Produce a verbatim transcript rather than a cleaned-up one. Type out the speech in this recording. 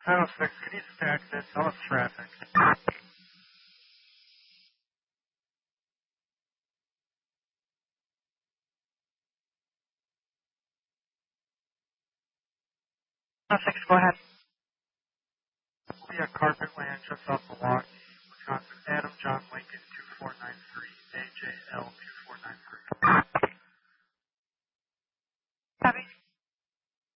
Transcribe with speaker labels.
Speaker 1: ten oh six, can you just exit? Tell us traffic. ten oh six, go ahead. We'll be at Carpet Land just off Milwaukee, Wisconsin. Adam John Lincoln two four nine six.